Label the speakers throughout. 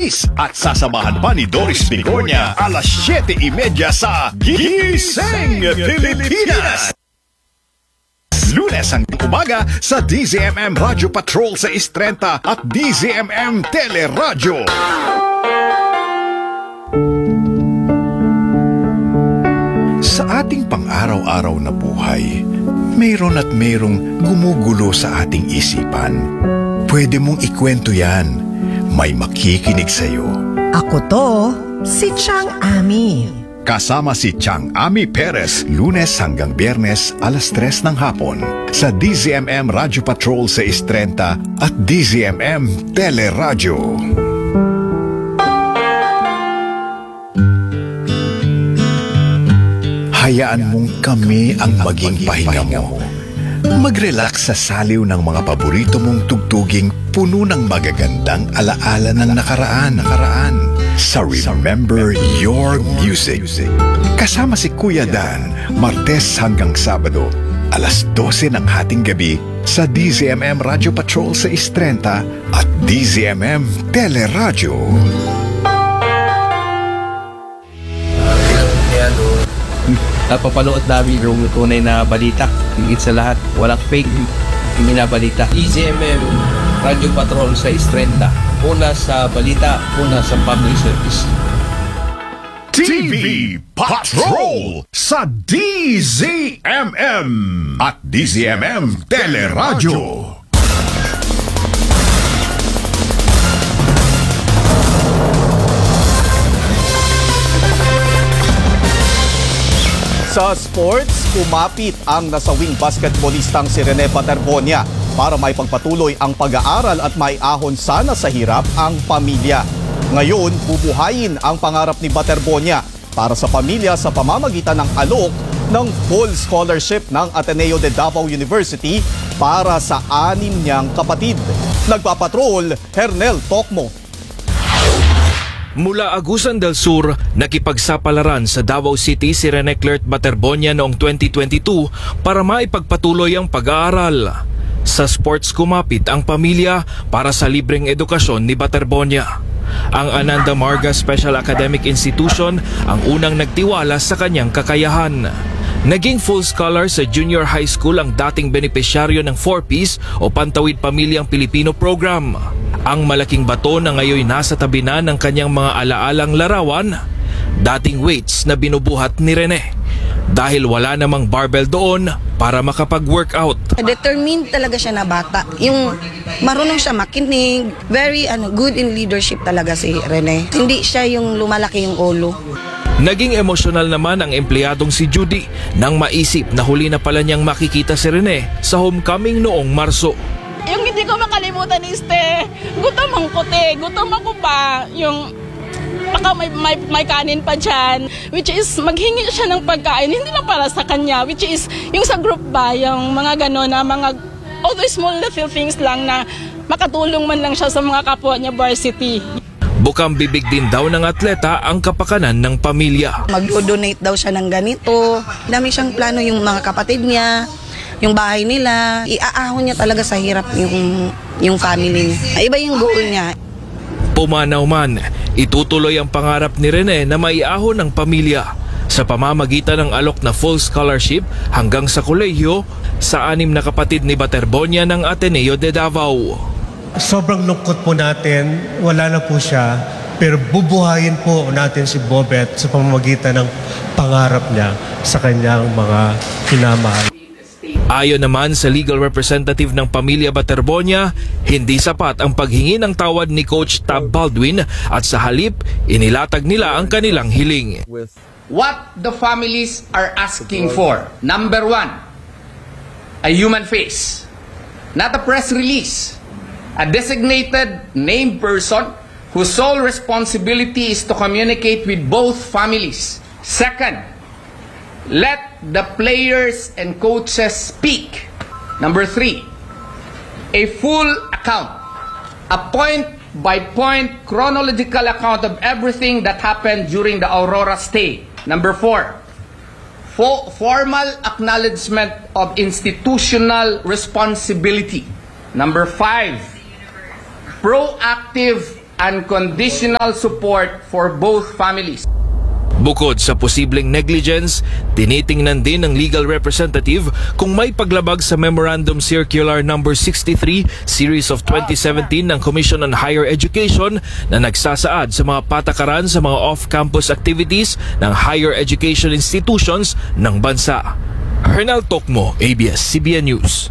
Speaker 1: Luis at sasamahan pa ni Doris Bigornia alas 7:30 sa Gising Pilipinas. Lunes hanggang umaga sa DZMM Radio Patrol sa Istrenta at DZMM Teleradyo. Sa ating pang-araw-araw na buhay, mayroon at mayroong gumugulo sa ating isipan. Pwede mong ikwento yan. May makikinig sa'yo.
Speaker 2: Ako to, si Chang Ami.
Speaker 1: Kasama si Chang Ami Perez, Lunes hanggang Biyernes, alas 3 ng hapon sa DZMM Radio Patrol sa Istrenta at DZMM Teleradyo. Hayaan mong kami ang maging pahinga mo. Mag-relax sa saliw ng mga paborito mong tugtuging puno ng magagandang alaala ng nakaraan. Sa Remember Your Music. Kasama si Kuya Dan, Martes hanggang Sabado, alas 12 ng hating gabi sa DZMM Radio Patrol sa Istrenta at DZMM Teleradyo.
Speaker 3: Napapanood namin yung tunay na balita. Higit sa lahat, walang fake binabalita. DZMM Radio Patrol sa Istrenta. Una sa balita, una sa public service.
Speaker 1: TV Patrol sa DZMM at DZMM Teleradyo.
Speaker 4: Sa sports, kumapit ang nasawing basketballistang si Rene Baterbonia para may pagpatuloy ang pag-aaral at maiahon sana sa hirap ang pamilya. Ngayon, bubuhayin ang pangarap ni Baterbonia para sa pamilya sa pamamagitan ng alok ng full scholarship ng Ateneo de Davao University para sa 6 niyang kapatid. Nagpapatrol, Hernel Tocmo.
Speaker 5: Mula Agusan del Sur, nakipagsapalaran sa Davao City si Rene Clert Baterbonia noong 2022 para maipagpatuloy ang pag-aaral. Sa sports kumapit ang pamilya para sa libreng edukasyon ni Baterbonia. Ang Ananda Marga Special Academic Institution ang unang nagtiwala sa kanyang kakayahan. Naging full scholar sa junior high school ang dating benepisyaryo ng 4Ps o Pantawid Pamilyang Pilipino program. Ang malaking bato na ngayon nasa tabi na ng kanyang mga alaalang larawan, dating weights na binubuhat ni Rene. Dahil wala namang barbell doon para makapag-workout.
Speaker 6: Determined talaga siya na bata. Yung marunong siya makinig, very good in leadership talaga si Rene. Hindi siya yung lumalaki yung ulo.
Speaker 5: Naging emosyonal naman ang empleyadong si Judy nang maisip na huli na pala niyang makikita si Rene sa homecoming noong Marso.
Speaker 7: Yung hindi ko makalimutan is gutom ang kote, gutom ako pa, yung baka may kanin pa dyan, which is maghingi siya ng pagkain, hindi lang para sa kanya, which is yung sa group ba, yung mga gano'n na mga, all those small little things lang na makatulong man lang siya sa mga kapwa niya varsity.
Speaker 5: Bukang bibig din daw ng atleta ang kapakanan ng pamilya.
Speaker 6: Mag-donate daw siya ng ganito, dami siyang plano yung mga kapatid niya, yung bahay nila, iaahon niya talaga sa hirap yung family niya. Iba yung goal niya.
Speaker 5: Pumanaw man, itutuloy ang pangarap ni Rene na maiahon ng pamilya sa pamamagitan ng alok na full scholarship hanggang sa kolehiyo sa 6 na kapatid ni Baterbonia ng Ateneo de Davao.
Speaker 8: Sobrang lungkot po natin, wala na po siya, pero bubuhayin po natin si Bobet sa pamamagitan ng pangarap niya sa kanyang mga hinamahal.
Speaker 5: Ayon naman sa legal representative ng pamilya Baterbonia, hindi sapat ang paghingi ng tawad ni Coach Tab Baldwin at sa halip, inilatag nila ang kanilang hiling.
Speaker 9: What the families are asking for, number 1, a human face, not a press release, a designated named person whose sole responsibility is to communicate with both families. Second, let the players and coaches speak. Number 3, a full account, a point-by-point chronological account of everything that happened during the Aurora stay. Number 4, formal acknowledgement of institutional responsibility. Number 5, proactive unconditional support for both families.
Speaker 5: Bukod sa posibleng negligence, tinitingnan din ng legal representative kung may paglabag sa Memorandum Circular No. 63 Series of 2017 ng Commission on Higher Education na nagsasaad sa mga patakaran sa mga off-campus activities ng higher education institutions ng bansa. Hernal Tokmo, ABS-CBN News.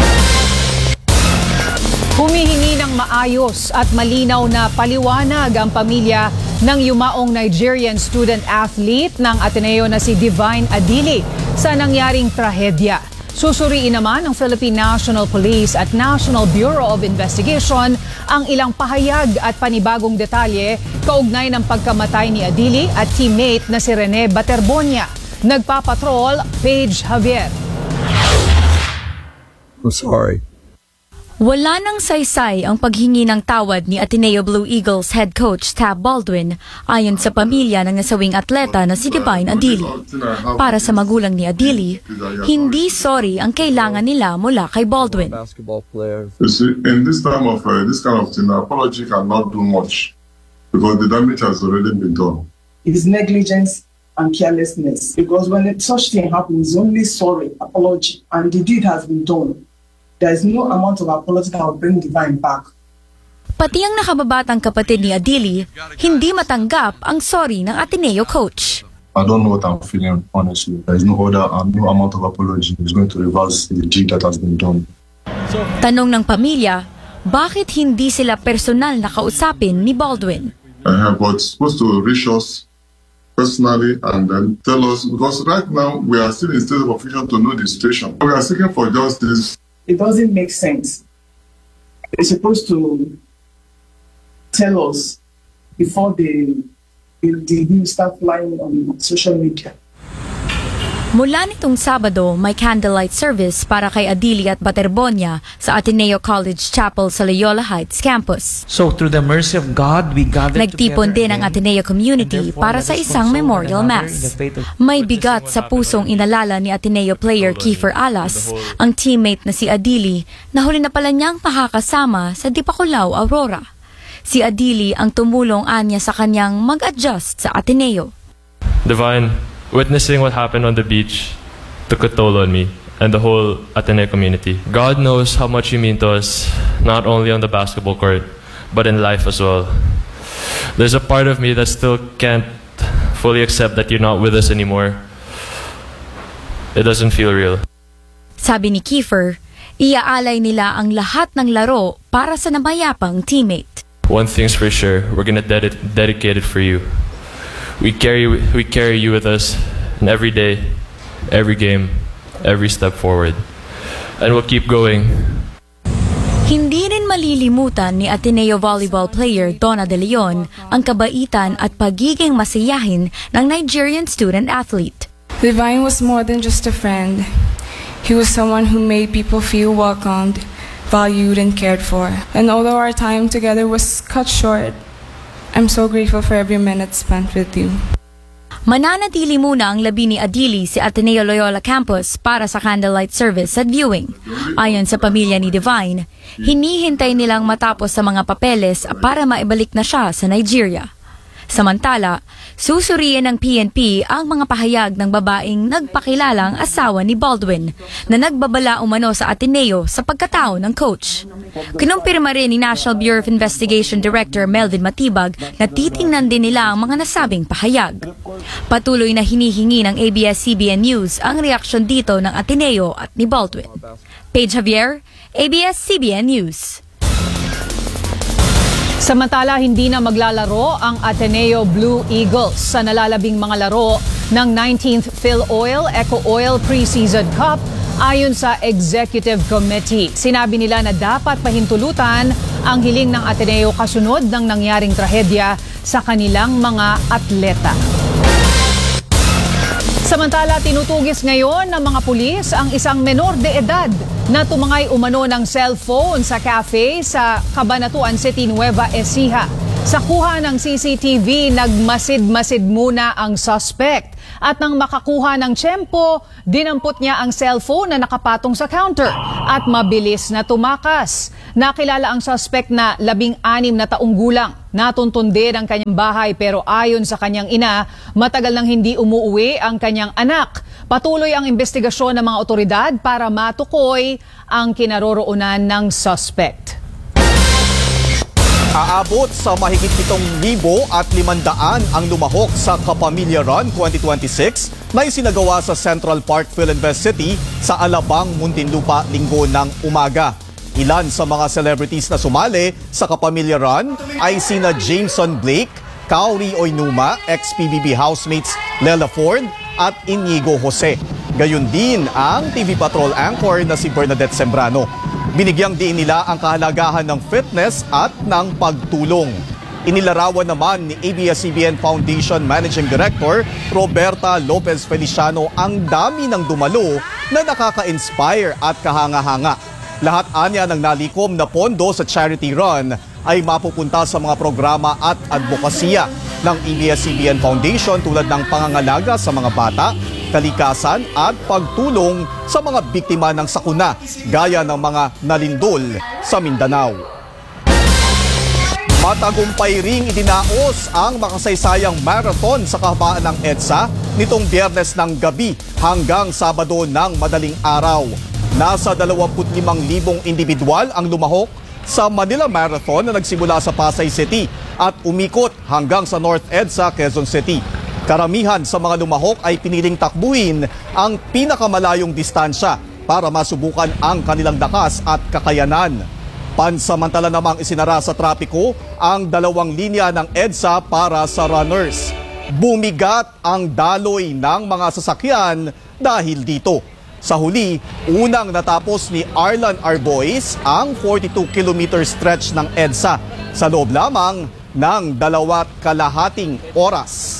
Speaker 10: Humihingi ng maayos at malinaw na paliwanag ang pamilya ng yumaong Nigerian student athlete ng Ateneo na si Divine Adili sa nangyaring trahedya. Susuriin naman ng Philippine National Police at National Bureau of Investigation ang ilang pahayag at panibagong detalye kaugnay ng pagkamatay ni Adili at teammate na si Rene Baterbonia. Nagpapatrol, Paige Javier.
Speaker 11: I'm sorry.
Speaker 12: Wala nang saysay ang paghingi ng tawad ni Ateneo Blue Eagles head coach Tab Baldwin ayon sa pamilya ng nasawing atleta na si Divine Adili. Para sa magulang ni Adili, hindi sorry ang kailangan nila mula kay Baldwin.
Speaker 11: You see, in this time of this kind of thing, apology cannot do much because the damage has already been done.
Speaker 13: It is negligence and carelessness because when such thing happens, only sorry, apology, and the deed has been done. There is no amount of apology that will bring Divine back.
Speaker 12: Pati ang nakababatang kapatid ni Adili, hindi matanggap ang sorry ng Ateneo coach.
Speaker 11: I don't know what I'm feeling, honestly. There is no amount of apology is going to reverse the deed that has been done.
Speaker 12: Tanong ng pamilya, bakit hindi sila personal na kausapin ni Baldwin?
Speaker 11: But supposed to reach us personally and then tell us, because right now we are still in state of confusion to know the situation. We are seeking for justice.
Speaker 13: It doesn't make sense. They're supposed to tell us before the news start flying on social media.
Speaker 12: Mula nitong Sabado, may candlelight service para kay Adili at Baterbonia sa Ateneo College Chapel sa Loyola Heights campus.
Speaker 14: So through the mercy of God, we gathered
Speaker 12: Nagtipon din ang Ateneo community para sa isang memorial mass. May bigat sa pusong inalala ni Ateneo player Kiefer Alas, ang teammate na si Adili, na huli na pala niyang makakasama sa Dipakulaw, Aurora. Si Adili ang tumulong anya sa kanyang mag-adjust sa Ateneo.
Speaker 15: Divine, witnessing what happened on the beach took a toll on me and the whole Ateneo community. God knows how much you mean to us, not only on the basketball court, but in life as well. There's a part of me that still can't fully accept that you're not with us anymore. It doesn't feel real.
Speaker 12: Sabi ni Kiefer, iaalay nila ang lahat ng laro para sa namayapang teammate.
Speaker 15: One thing's for sure, we're gonna dedicate it for you. We carry you with us in every day, every game, every step forward. And we'll keep going.
Speaker 12: Hindi rin malilimutan ni Ateneo volleyball player Donna De Leon ang kabaitan at pagiging masiyahin ng Nigerian student athlete.
Speaker 16: Divine was more than just a friend. He was someone who made people feel welcomed, valued, and cared for. And although our time together was cut short, I'm so grateful for every minute spent with you.
Speaker 12: Mananatili muna ang labi ni Adili si Ateneo Loyola Campus para sa candlelight service at viewing. Ayon sa pamilya ni Divine, hinihintay nilang matapos sa mga papeles para maibalik na siya sa Nigeria. Samantala, susuriin ng PNP ang mga pahayag ng babaeng nagpakilalang asawa ni Baldwin na nagbabala umano sa Ateneo sa pagkatao ng coach. Kinumpirma rin ni National Bureau of Investigation Director Melvin Matibag na titingnan din nila ang mga nasabing pahayag. Patuloy na hinihingi ng ABS-CBN News ang reaksyon dito ng Ateneo at ni Baldwin. Paige Javier, ABS-CBN News.
Speaker 10: Samantala, hindi na maglalaro ang Ateneo Blue Eagles sa nalalabing mga laro ng 19th PhilOil Eco Oil Preseason Cup ayon sa Executive Committee. Sinabi nila na dapat pahintulutan ang hiling ng Ateneo kasunod ng nangyaring trahedya sa kanilang mga atleta. Samantala, tinutugis ngayon ng mga pulis ang isang menor de edad na tumangay umano ng cellphone sa cafe sa Cabanatuan City, Nueva Ecija. Sa kuha ng CCTV, nagmasid-masid muna ang suspect At nang makakuha ng tiyempo, dinampot niya ang cellphone na nakapatong sa counter at mabilis na tumakas. Nakilala ang suspect na 16 na taong gulang. Natuntun din ang kanyang bahay pero ayon sa kanyang ina, matagal nang hindi umuwi ang kanyang anak. Patuloy ang investigasyon ng mga otoridad para matukoy ang kinaroroonan ng suspect.
Speaker 4: Aabot sa mahigit 7,500 ang lumahok sa Kapamilya Run 2026 na isinagawa sa Central Park Philinvest City sa Alabang, Muntinlupa, Linggo ng umaga. Ilan sa mga celebrities na sumali sa Kapamilya Run ay sina Jameson Blake, Kauri Oinuma, ex-PBB housemates Lela Ford at Inigo Jose. Gayon din ang TV Patrol anchor na si Bernadette Sembrano. Binigyang diin nila ang kahalagahan ng fitness at ng pagtulong. Inilarawan naman ni ABS-CBN Foundation Managing Director Roberta Lopez Feliciano ang dami ng dumalo na nakaka-inspire at kahanga-hanga. Lahat anya ng nalikom na pondo sa charity run ay mapupunta sa mga programa at advokasya ng ABS-CBN Foundation tulad ng pangangalaga sa mga bata, kalikasan at pagtulong sa mga biktima ng sakuna gaya ng mga nalindol sa Mindanao. Matagumpay ring idinaos ang makasaysayang marathon sa kahabaan ng EDSA nitong Biyernes ng gabi hanggang Sabado ng madaling araw. Nasa 25,000 individual ang lumahok sa Manila Marathon na nagsimula sa Pasay City at umikot hanggang sa North EDSA, Quezon City. Karamihan sa mga lumahok ay piniling takbuhin ang pinakamalayong distansya para masubukan ang kanilang lakas at kakayanan. Pansamantala namang isinara sa trapiko ang 2 linya ng EDSA para sa runners. Bumigat ang daloy ng mga sasakyan dahil dito. Sa huli, unang natapos ni Arlan Arbois ang 42-kilometer stretch ng EDSA sa loob lamang ng 2.5 oras.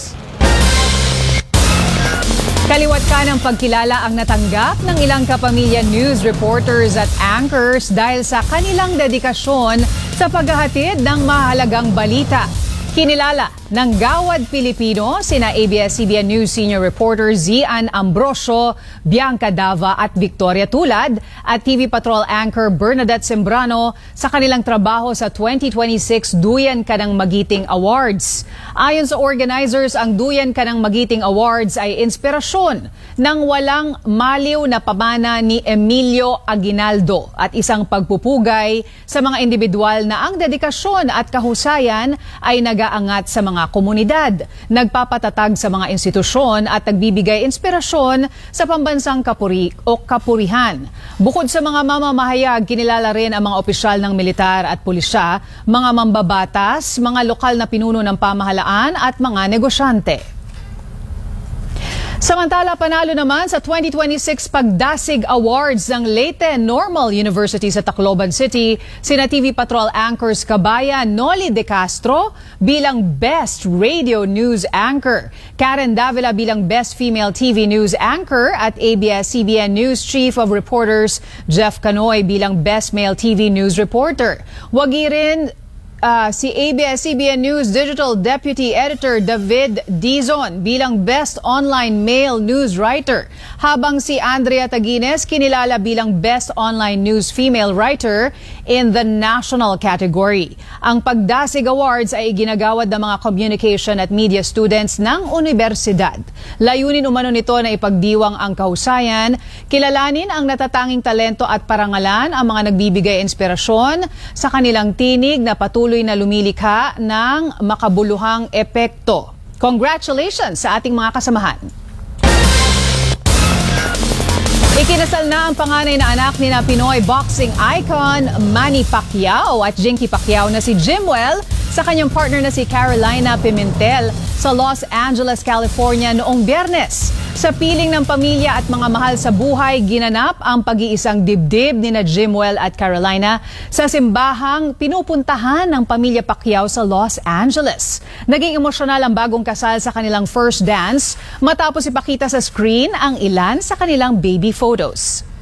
Speaker 10: Kaliwat ka ng pagkilala ang natanggap ng ilang Kapamilya News reporters at anchors dahil sa kanilang dedikasyon sa paghahatid ng mahalagang balita. Kinilala ng Gawad Pilipino sina ABS-CBN News senior reporter Zian Ambrosio, Bianca Dava at Victoria Tulad at TV Patrol anchor Bernadette Sembrano sa kanilang trabaho sa 2026 Duyan Ka ng Magiting Awards. Ayon sa organizers, ang Duyan Ka ng Magiting Awards ay inspirasyon ng walang maliw na pamana ni Emilio Aguinaldo at isang pagpupugay sa mga individual na ang dedikasyon at kahusayan ay nag-aangat sa mga komunidad, nagpapatatag sa mga institusyon at nagbibigay inspirasyon sa pambansang kapurihan. Bukod sa mga mamamahayag, kinilala rin ang mga opisyal ng militar at pulisya, mga mambabatas, mga lokal na pinuno ng pamahalaan at mga negosyante. Samantala, panalo naman sa 2026 Pagdasig Awards ng Leyte Normal University sa Tacloban City sina TV Patrol anchors Kabaya Noli De Castro bilang Best Radio News Anchor, Karen Davila bilang Best Female TV News Anchor at ABS-CBN News Chief of Reporters Jeff Canoy bilang Best Male TV News Reporter. Wagi rin si ABS-CBN News Digital Deputy Editor David Dizon bilang Best Online Male News Writer, habang si Andrea Taguines kinilala bilang Best Online News Female Writer in the national category. Ang Pagdasig Awards ay ginagawad ng mga communication at media students ng universidad. Layunin umano nito na ipagdiwang ang kahusayan, kilalanin ang natatanging talento at parangalan ang mga nagbibigay inspirasyon sa kanilang tinig na patuloy na lumilikha ng makabuluhang epekto. Congratulations sa ating mga kasamahan. Ikinasal na ang panganay na anak ni Pinoy boxing icon Manny Pacquiao at Jinky Pacquiao na si Jimwell sa kanyang partner na si Carolina Pimentel sa Los Angeles, California noong Biyernes. Sa piling ng pamilya at mga mahal sa buhay, ginanap ang pag-iisang dibdib ni Jimwell at Carolina sa simbahang pinupuntahan ng pamilya Pacquiao sa Los Angeles. Naging emosyonal ang bagong kasal sa kanilang first dance matapos ipakita sa screen ang ilan sa kanilang baby photos.